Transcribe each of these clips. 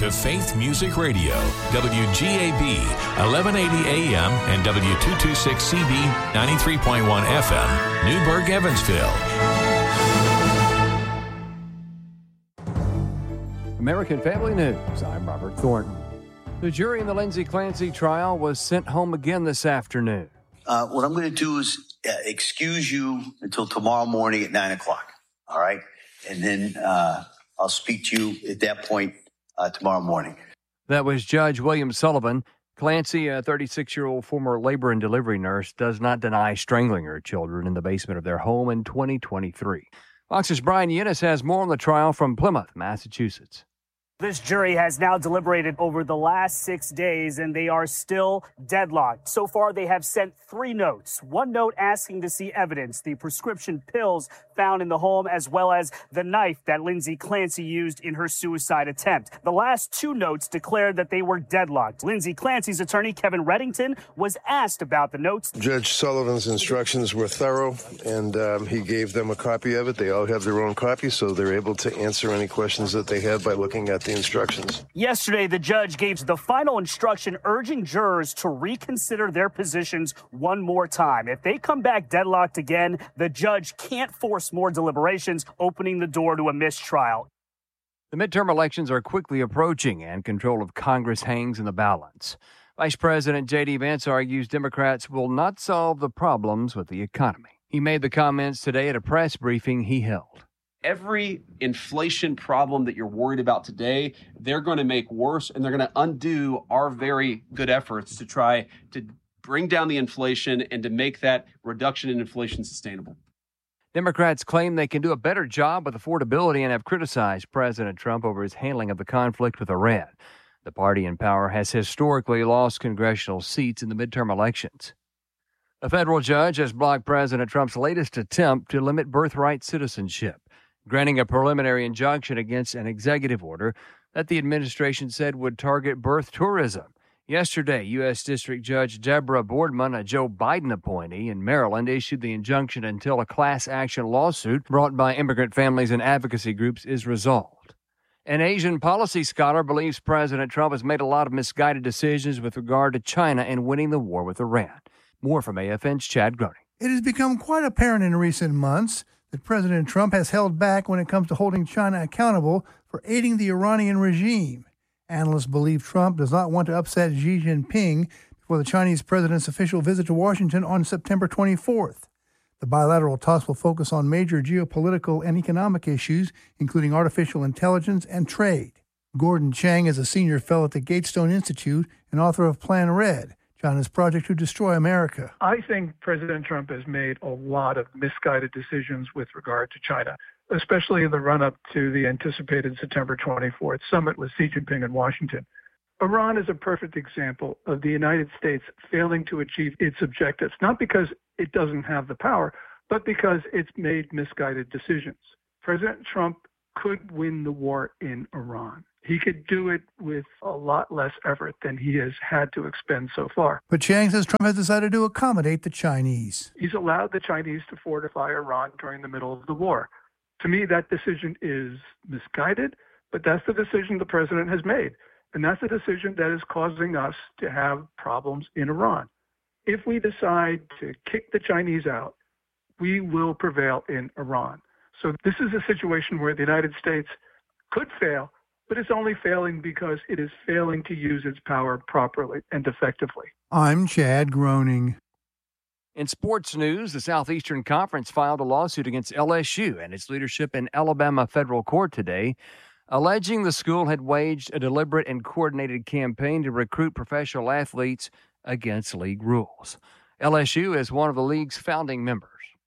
to Faith Music Radio, WGAB, 1180 AM and W226CB, 93.1 FM, Newburgh, Evansville. American Family News, I'm Robert Thornton. The jury in the Lindsay Clancy trial was sent home again this afternoon. What I'm going to do is excuse you until tomorrow morning at 9 o'clock, all right? And then I'll speak to you at that point tomorrow morning. That was Judge William Sullivan. Clancy, a 36-year-old former labor and delivery nurse, does not deny strangling her children in the basement of their home in 2023. Fox's Brian Yinnis has more on the trial from Plymouth, Massachusetts. This jury has now deliberated over the last 6 days, and they are still deadlocked. So far, they have sent 3 notes. One note asking to see evidence, the prescription pills found in the home, as well as the knife that Lindsay Clancy used in her suicide attempt. The last 2 notes declared that they were deadlocked. Lindsay Clancy's attorney, Kevin Reddington, was asked about the notes. Judge Sullivan's instructions were thorough, and he gave them a copy of it. They all have their own copy, so they're able to answer any questions that they had by looking at the instructions. Yesterday, the judge gave the final instruction urging jurors to reconsider their positions one more time. If they come back deadlocked again, the judge can't force more deliberations, opening the door to a mistrial. The midterm elections are quickly approaching, and control of Congress hangs in the balance. Vice President J.D. Vance argues Democrats will not solve the problems with the economy. He made the comments today at a press briefing he held. Every inflation problem that you're worried about today, they're going to make worse, and they're going to undo our very good efforts to try to bring down the inflation and to make that reduction in inflation sustainable. Democrats claim they can do a better job with affordability and have criticized President Trump over his handling of the conflict with Iran. The party in power has historically lost congressional seats in the midterm elections. A federal judge has blocked President Trump's latest attempt to limit birthright citizenship, granting a preliminary injunction against an executive order that the administration said would target birth tourism. Yesterday, U.S. District Judge Deborah Boardman, a Joe Biden appointee in Maryland, issued the injunction until a class action lawsuit brought by immigrant families and advocacy groups is resolved. An Asian policy scholar believes President Trump has made a lot of misguided decisions with regard to China and winning the war with Iran. More from AFN's Chad Groening. It has become quite apparent in recent months that President Trump has held back when it comes to holding China accountable for aiding the Iranian regime. Analysts believe Trump does not want to upset Xi Jinping before the Chinese president's official visit to Washington on September 24th. The bilateral talks will focus on major geopolitical and economic issues, including artificial intelligence and trade. Gordon Chang is a senior fellow at the Gatestone Institute and author of Plan Red, China's project to destroy America. I think President Trump has made a lot of misguided decisions with regard to China, especially in the run-up to the anticipated September 24th summit with Xi Jinping in Washington. Iran is a perfect example of the United States failing to achieve its objectives, not because it doesn't have the power, but because it's made misguided decisions. President Trump could win the war in Iran. He could do it with a lot less effort than he has had to expend so far. But Chang says Trump has decided to accommodate the Chinese. He's allowed the Chinese to fortify Iran during the middle of the war. To me, that decision is misguided, but that's the decision the president has made. And that's the decision that is causing us to have problems in Iran. If we decide to kick the Chinese out, we will prevail in Iran. So this is a situation where the United States could fail, but it's only failing because it is failing to use its power properly and effectively. I'm Chad Groening. In sports news, the Southeastern Conference filed a lawsuit against LSU and its leadership in Alabama federal court today, alleging the school had waged a deliberate and coordinated campaign to recruit professional athletes against league rules. LSU is one of the league's founding members.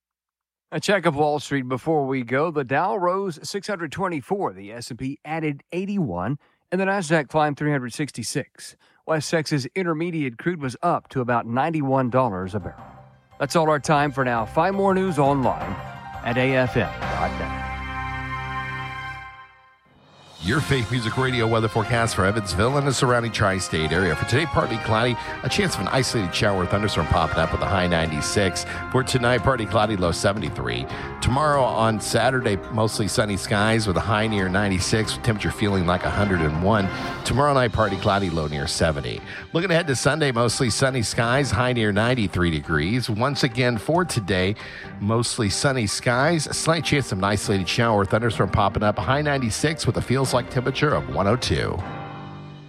A check of Wall Street before we go. The Dow rose 624. The S&P added 81, and the Nasdaq climbed 366. West Texas Intermediate crude was up to about $91 a barrel. That's all our time for now. Find more news online at afm.net. Your Faith Music Radio weather forecast for Evansville and the surrounding tri-state area. For today, partly cloudy, a chance of an isolated shower or thunderstorm popping up with a high 96. For tonight, partly cloudy, low 73. Tomorrow on Saturday, mostly sunny skies with a high near 96, with temperature feeling like 101. Tomorrow night, partly cloudy, low near 70. Looking ahead to Sunday, mostly sunny skies, high near 93 degrees. Once again for today, mostly sunny skies, a slight chance of an isolated shower or thunderstorm popping up, a high 96 with a feels like temperature of 102.